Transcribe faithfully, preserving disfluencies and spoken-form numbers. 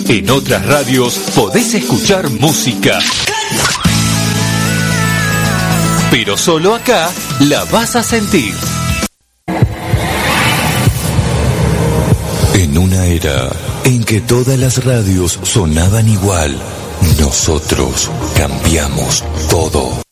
En otras radios podés escuchar música, pero solo acá la vas a sentir. En una era en que todas las radios sonaban igual, nosotros cambiamos todo.